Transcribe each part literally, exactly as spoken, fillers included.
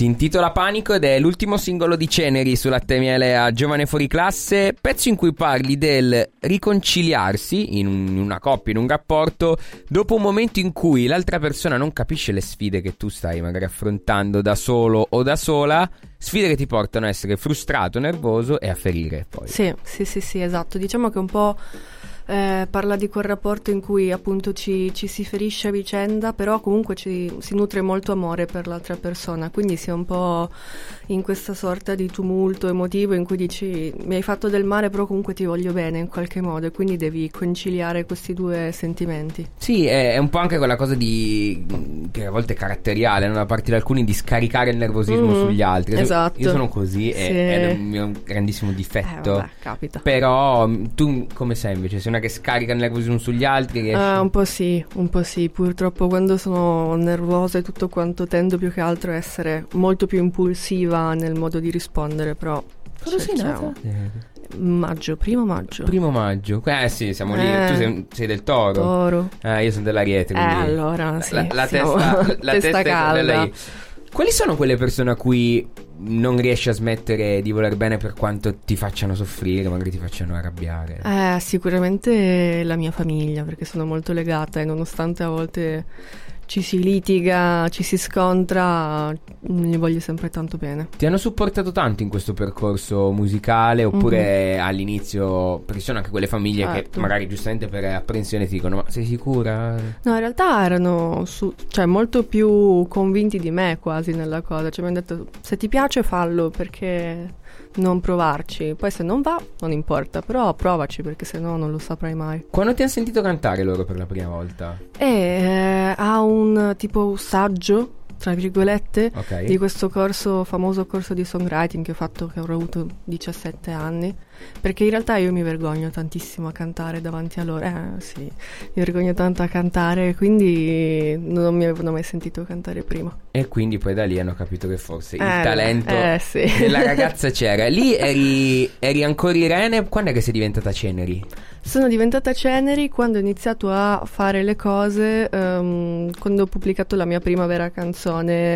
Si intitola Panico ed è l'ultimo singolo di Ceneri su Latte e Miele a Giovane Fuori Classe, pezzo in cui parli del riconciliarsi in, un, in una coppia, in un rapporto, dopo un momento in cui l'altra persona non capisce le sfide che tu stai magari affrontando da solo o da sola, sfide che ti portano a essere frustrato, nervoso e a ferire poi. Sì, sì, sì, sì, esatto. Diciamo che un po' eh, parla di quel rapporto in cui appunto ci, ci si ferisce a vicenda, però comunque ci, si nutre molto amore per l'altra persona, quindi si è un po' in questa sorta di tumulto emotivo in cui dici mi hai fatto del male però comunque ti voglio bene in qualche modo, e quindi devi conciliare questi due sentimenti. Sì, è, è un po' anche quella cosa di che a volte è caratteriale, no? Da parte di alcuni, di scaricare il nervosismo mm, sugli altri. Esatto. Io sono così, sì. e, ed è un mio grandissimo difetto. Eh, vabbè, capita. Però tu come sei invece? Sei una che scarica il nervosismo sugli altri? Riesci... Uh, un po' sì, un po' sì. Purtroppo quando sono nervosa e tutto quanto tendo più che altro a essere molto più impulsiva nel modo di rispondere, però cosa sei nata? Maggio, primo maggio. Primo maggio. Eh sì, siamo lì. Eh, tu sei, sei del Toro. Toro. Eh, io sono dell'Ariete. Eh, quindi allora sì. La, la siamo testa, la testa testa calda. Lei. Quali sono quelle persone a cui non riesci a smettere di voler bene per quanto ti facciano soffrire, magari ti facciano arrabbiare? Eh, sicuramente la mia famiglia, perché sono molto legata e nonostante a volte ci si litiga, ci si scontra, gli voglio sempre tanto bene. Ti hanno supportato tanto in questo percorso musicale oppure mm-hmm. all'inizio, perché ci sono anche quelle famiglie certo. che magari giustamente per apprensione ti dicono ma sei sicura? No, in realtà erano su, cioè molto più convinti di me quasi nella cosa, cioè mi hanno detto se ti piace fallo, perché non provarci, poi se non va non importa, però provaci perché se no non lo saprai mai. Quando ti hanno sentito cantare loro per la prima volta? E eh, ha un tipo saggio tra virgolette okay. di questo corso, famoso corso di songwriting che ho fatto, che avrò avuto diciassette anni, perché in realtà io mi vergogno tantissimo a cantare davanti a loro, eh sì, mi vergogno tanto a cantare, quindi non mi avevano mai sentito cantare prima. E quindi poi da lì hanno capito che forse il eh, talento eh, sì. della ragazza c'era. Lì eri, eri ancora Irene, quando è che sei diventata Ceneri? Sono diventata Ceneri quando ho iniziato a fare le cose, um, quando ho pubblicato la mia prima vera canzone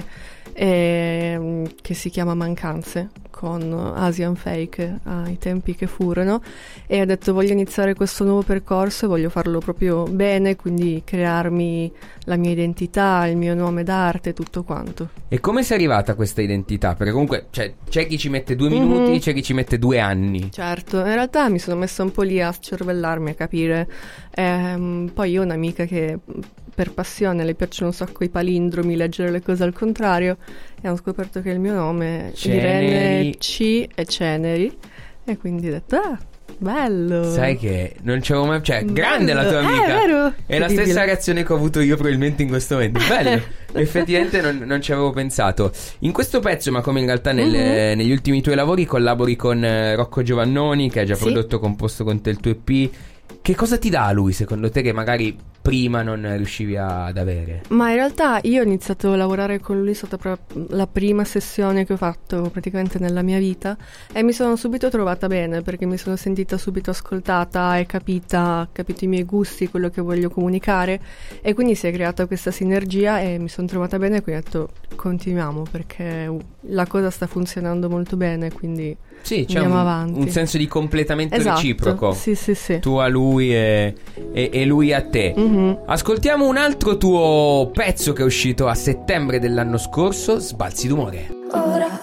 eh, che si chiama Mancanze con Asian Fake ai tempi che furono, e ho detto voglio iniziare questo nuovo percorso e voglio farlo proprio bene, quindi crearmi la mia identità, il mio nome d'arte, tutto quanto. E come sei arrivata a questa identità? Perché comunque cioè, c'è chi ci mette due minuti, mm-hmm. c'è chi ci mette due anni. Certo, in realtà mi sono messa un po' lì a cervellarmi, a capire. Ehm, poi io ho un'amica che per passione le piacciono un sacco i palindromi, leggere le cose al contrario, e ho scoperto che il mio nome è Irene C e Ceneri, e quindi ho detto ah, bello. Sai che non c'avevo mai, cioè bello. Grande la tua amica, eh, è vero, è la stessa reazione che ho avuto io probabilmente in questo momento. Bello. Effettivamente non, non ci avevo pensato. In questo pezzo, ma come in realtà nelle, mm-hmm. negli ultimi tuoi lavori, collabori con eh, Rocco Giovannoni, che ha già sì. prodotto, composto con te il tuo E P. Che cosa ti dà lui secondo te che magari prima non riuscivi ad avere? Ma in realtà io ho iniziato a lavorare con lui, è stata proprio la prima sessione che ho fatto praticamente nella mia vita, e mi sono subito trovata bene perché mi sono sentita subito ascoltata e capita, capito i miei gusti, quello che voglio comunicare, e quindi si è creata questa sinergia e mi sono trovata bene, e quindi ho detto continuiamo perché la cosa sta funzionando molto bene, quindi sì, c'è andiamo un, avanti. Un senso di completamento esatto, reciproco. Sì, sì, sì. Tu a lui e, e, e lui a te. Mm-hmm. Ascoltiamo un altro tuo pezzo che è uscito a settembre dell'anno scorso, Sbalzi d'umore. Ora